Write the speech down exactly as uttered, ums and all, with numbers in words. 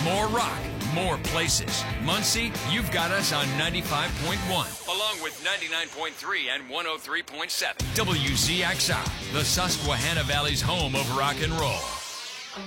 More rock, more places. Muncie, you've got us on ninety-five point one, along with ninety-nine point three and one oh three point seven. W Z X R, the Susquehanna Valley's home of rock and roll.